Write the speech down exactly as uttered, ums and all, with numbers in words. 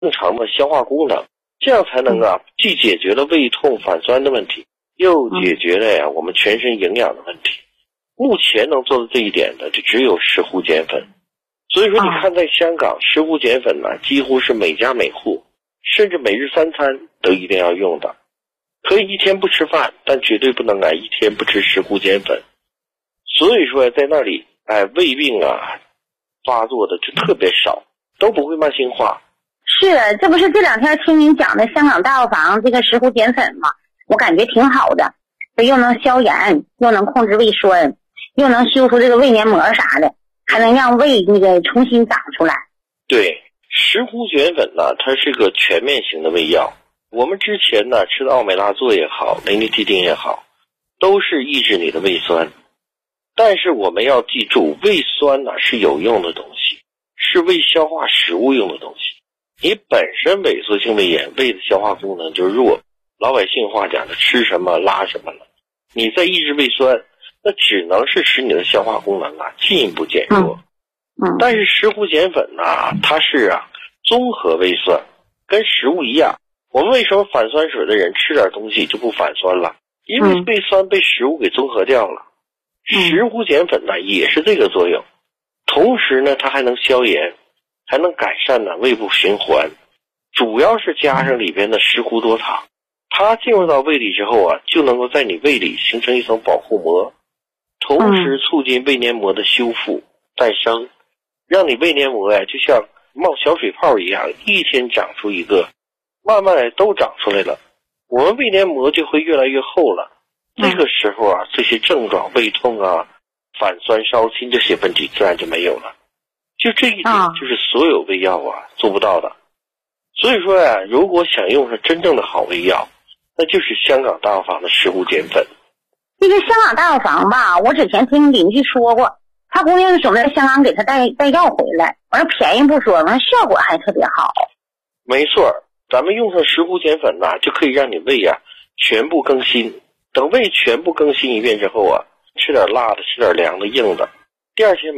正常的消化功能，这样才能啊，既解决了胃痛反酸的问题，又解决了呀我们全身营养的问题。目前能做到这一点的，就只有石斛碱粉。所以说，你看在香港，石斛碱粉呢，几乎是每家每户，甚至每日三餐都一定要用的。可以一天不吃饭，但绝对不能啊一天不吃石斛碱粉。所以说，在那里，哎，胃病啊发作的就特别少，都不会慢性化。 是，这不是这两天听您讲的香港大药房这个石斛碱粉吗？我感觉挺好的，又能消炎，又能控制胃酸，又能修复这个胃黏膜啥的，还能让胃那个重新长出来。 对，石斛碱粉呢，它是个全面型的胃药。我们之前呢吃的奥美拉唑也好，雷尼替丁也好，都是抑制你的胃酸。但是我们要记住，胃酸呢是有用的东西，是为消化食物用的东西。你本身萎缩性胃炎，胃的消化功能就弱，老百姓话讲的吃什么拉什么了。你再抑制胃酸，那只能是使你的消化功能啊进一步减弱。 嗯嗯、 但是石斛碱粉呢，它是啊综合胃酸，跟食物一样。我们为什么反酸水的人吃点东西就不反酸了？因为胃酸被食物给综合掉了。 嗯、 石斛碱粉呢也是这个作用，同时呢它还能消炎，还能改善呢胃部循环。主要是加上里边的石斛多糖，它进入到胃里之后啊，就能够在你胃里形成一层保护膜，同时促进胃黏膜的修复诞生，让你胃黏膜呀就像冒小水泡一样，一天长出一个，慢慢的都长出来了，我们胃黏膜就会越来越厚了。这个时候啊，这些症状胃痛啊、反酸烧心这些问题自然就没有了。就这一点就是所有胃药啊做不到的。所以说呀、啊，如果想用上真正的好胃药，那就是香港大药房的石斛碱粉。 这个香港大药房吧，我之前听邻居说过，他姑娘总在香港给他带带药回来，完了便宜不说，完了效果还特别好。 没错，咱们用上石斛碱粉呐，就可以让你胃呀、啊、全部更新。等胃全部更新一遍之后啊，吃点辣的，吃点凉的、硬的，第二天